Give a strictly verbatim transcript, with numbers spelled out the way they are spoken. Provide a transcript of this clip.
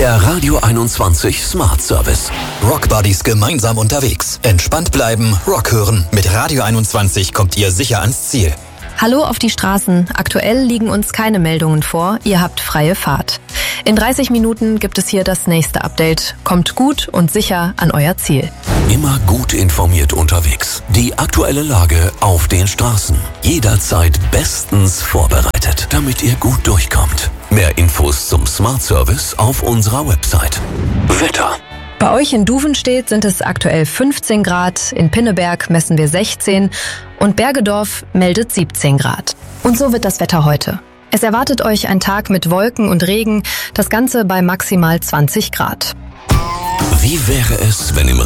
Der Radio einundzwanzig Smart Service. Rockbuddies gemeinsam unterwegs. Entspannt bleiben, Rock hören. Mit Radio einundzwanzig kommt ihr sicher ans Ziel. Hallo auf die Straßen. Aktuell liegen uns keine Meldungen vor. Ihr habt freie Fahrt. In dreißig Minuten gibt es hier das nächste Update. Kommt gut und sicher an euer Ziel. Immer gut informiert unterwegs. Die aktuelle Lage auf den Straßen. Jederzeit bestens vorbereitet, damit ihr gut durchkommt. Mehr Infos zum Smart Service auf unserer Website. Wetter. Bei euch in Duvenstedt sind es aktuell fünfzehn Grad, in Pinneberg messen wir sechzehn und Bergedorf meldet siebzehn Grad. Und so wird das Wetter heute. Es erwartet euch ein Tag mit Wolken und Regen, das Ganze bei maximal zwanzig Grad. Wie wäre es, wenn im